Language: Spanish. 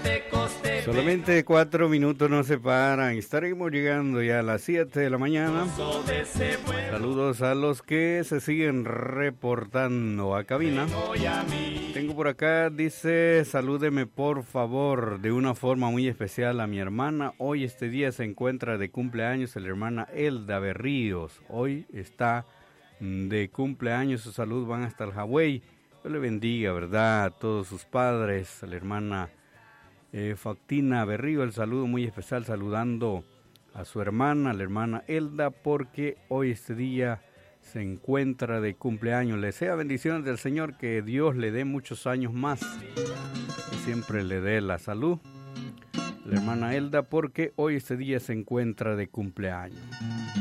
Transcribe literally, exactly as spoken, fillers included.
Solamente cuatro minutos nos separan. Estaremos llegando ya a las siete de la mañana. Saludos a los que se siguen reportando a cabina. Tengo por acá, dice, salúdeme por favor de una forma muy especial a mi hermana. Hoy este día se encuentra de cumpleaños la hermana Elda Berríos. Hoy está de cumpleaños, su salud van hasta el Hawái. Dios le bendiga, ¿verdad? A todos sus padres, a la hermana eh, Factina Berrío, el saludo muy especial, saludando a su hermana, la hermana Elda, porque hoy este día se encuentra de cumpleaños. Le desea bendiciones del Señor, que Dios le dé muchos años más, que siempre le dé la salud, la hermana Elda, porque hoy este día se encuentra de cumpleaños.